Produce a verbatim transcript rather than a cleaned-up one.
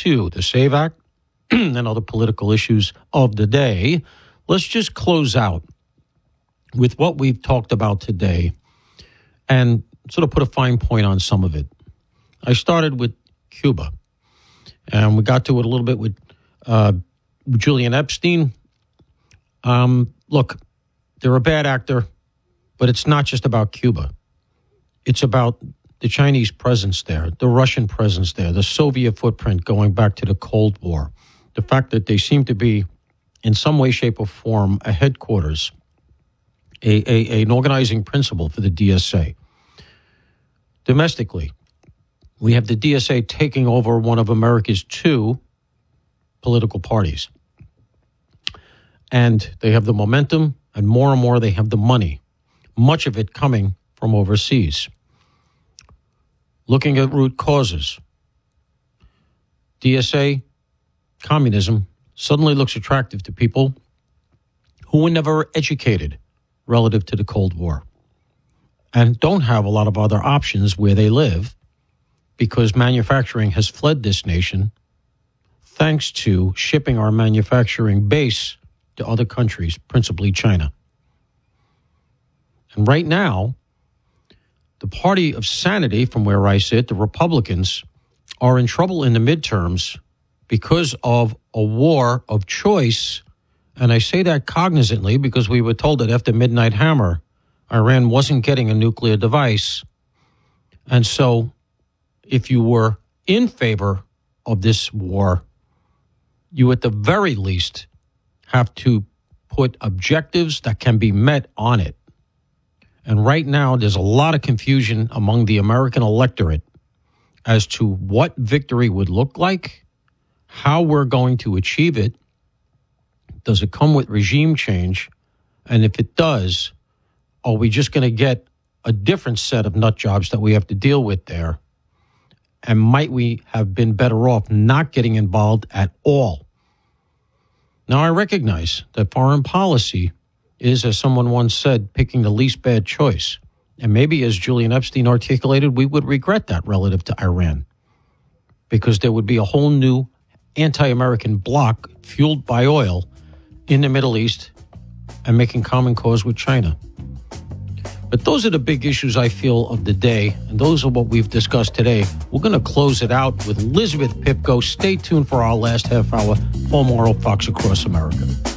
to the SAVE Act and other political issues of the day, let's just close out with what we've talked about today and sort of put a fine point on some of it. I started with Cuba, and we got to it a little bit with uh, Julian Epstein. Um, look, they're a bad actor, but it's not just about Cuba. It's about the Chinese presence there, the Russian presence there, the Soviet footprint going back to the Cold War, the fact that they seem to be, in some way, shape, or form, a headquarters, a, a, an organizing principle for the D S A. Domestically, we have the D S A taking over one of America's two political parties. And they have the momentum, and more and more they have the money, much of it coming from overseas. Looking at root causes, D S A, communism, suddenly looks attractive to people who were never educated relative to the Cold War and don't have a lot of other options where they live because manufacturing has fled this nation thanks to shipping our manufacturing base to other countries, principally China. And right now, the party of sanity, from where I sit, the Republicans, are in trouble in the midterms because of a war of choice. And I say that cognizantly because we were told that after Midnight Hammer, Iran wasn't getting a nuclear device. And so if you were in favor of this war, you at the very least have to put objectives that can be met on it. And right now, there's a lot of confusion among the American electorate as to what victory would look like, how we're going to achieve it. Does it come with regime change? And if it does, are we just going to get a different set of nut jobs that we have to deal with there? And might we have been better off not getting involved at all? Now, I recognize that foreign policy is, as someone once said, picking the least bad choice. And maybe, as Julian Epstein articulated, we would regret that relative to Iran, because there would be a whole new anti-American bloc fueled by oil in the Middle East and making common cause with China. But those are the big issues, I feel, of the day, and those are what we've discussed today. We're going to close it out with Elizabeth Pipko. Stay tuned for our last half hour. Paul Morrow, Fox Across America.